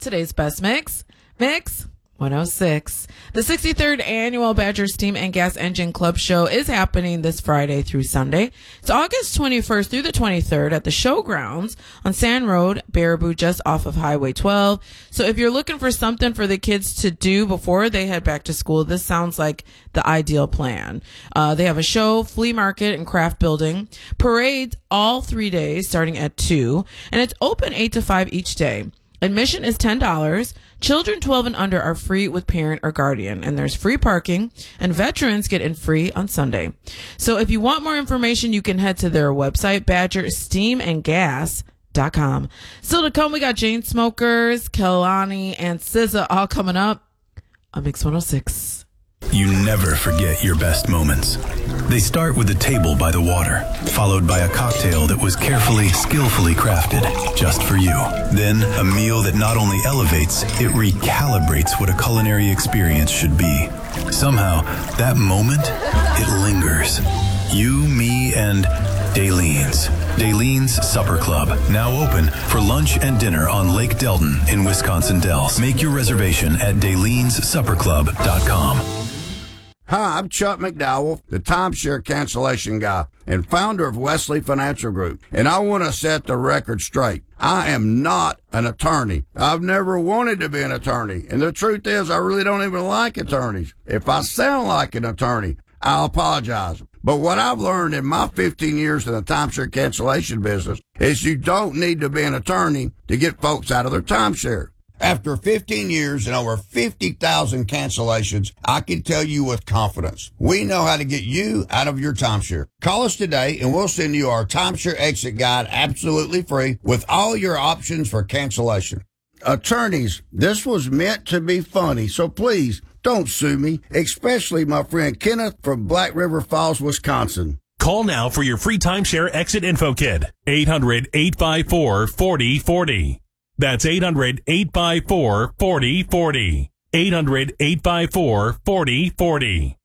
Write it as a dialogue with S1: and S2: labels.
S1: Today's best mix, Mix 106. The 63rd annual Badger Steam and Gas Engine Club show is happening this Friday through Sunday. It's August 21st through the 23rd at the Showgrounds on Sand Road, Baraboo, just off of Highway 12. So if you're looking for something for the kids to do before they head back to school, this sounds like the ideal plan. They have a show, flea market, and craft building, parades all 3 days starting at 2, and it's open 8 to 5 each day. Admission is $10. Children 12 and under are free with parent or guardian, and there's free parking, and veterans get in free on Sunday. So if you want more information, you can head to their website, badgersteamandgas.com. Still to come, we got Jane Smokers, Kehlani, and SZA all coming up on Mix 106.
S2: You never forget your best moments. They start with a table by the water, followed by a cocktail that was carefully, skillfully crafted just for you. Then a meal that not only elevates, it recalibrates what a culinary experience should be. Somehow, that moment, it lingers. You, me, and Dalene's. Dalene's Supper Club, now open for lunch and dinner on Lake Delton in Wisconsin Dells. Make your reservation at Dalene'sSupperClub.com.
S3: Hi, I'm Chuck McDowell, the timeshare cancellation guy and founder of Wesley Financial Group, and I want to set the record straight. I am not an attorney. I've never wanted to be an attorney, and the truth is I really don't even like attorneys. If I sound like an attorney, I'll apologize. But what I've learned in my 15 years in the timeshare cancellation business is you don't need to be an attorney to get folks out of their timeshare. After 15 years and over 50,000 cancellations, I can tell you with confidence, we know how to get you out of your timeshare. Call us today and we'll send you our timeshare exit guide absolutely free with all your options for cancellation. Attorneys, this was meant to be funny, so please don't sue me, especially my friend Kenneth from Black River Falls, Wisconsin.
S4: Call now for your free timeshare exit info kit. 800-854-4040. That's 800-854-4040. 800-854-4040.